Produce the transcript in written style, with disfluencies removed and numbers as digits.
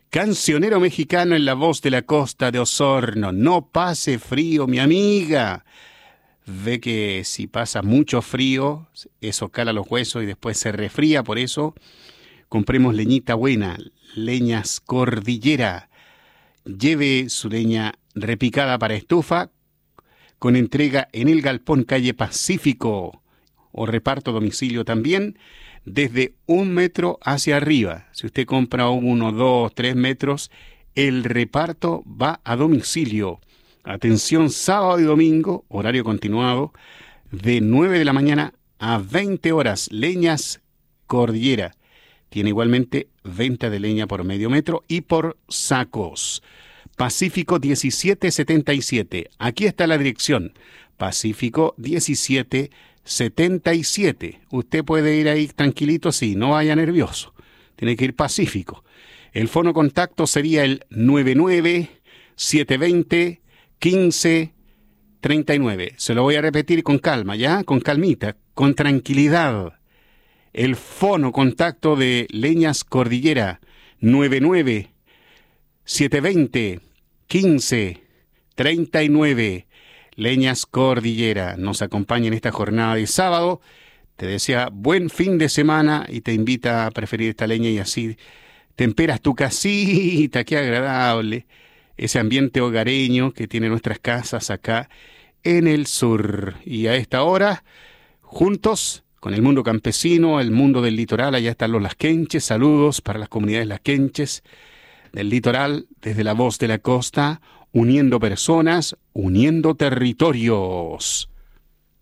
Cancionero mexicano en la voz de la costa de Osorno. No pase frío, mi amiga. Ve que si pasa mucho frío, eso cala los huesos y después se resfría. Por eso, compremos leñita buena, Leñas Cordillera. Lleve su leña repicada para estufa con entrega en el Galpón Calle Pacífico o reparto a domicilio también desde 1 metro hacia arriba. Si usted compra 1, 2, 3 metros, el reparto va a domicilio. Atención, sábado y domingo, horario continuado, de 9 de la mañana a 20 horas. Leñas Cordillera. Tiene igualmente venta de leña por medio metro y por sacos. Pacífico 1777. Aquí está la dirección. Pacífico 1777. Usted puede ir ahí tranquilito, sí, no vaya nervioso. Tiene que ir pacífico. El fono contacto sería el 99-720-1539. Se lo voy a repetir con calma, ¿ya? Con calmita, con tranquilidad. El fono contacto de Leñas Cordillera, 99-720-1539. Leñas Cordillera nos acompaña en esta jornada de sábado. Te desea buen fin de semana y te invita a preferir esta leña y así temperas tu casita. Qué agradable ese ambiente hogareño que tiene nuestras casas acá en el sur. Y a esta hora, juntos con el mundo campesino, el mundo del litoral, allá están los lasquenches. Saludos para las comunidades lasquenches del litoral, desde la voz de la costa, uniendo personas, uniendo territorios.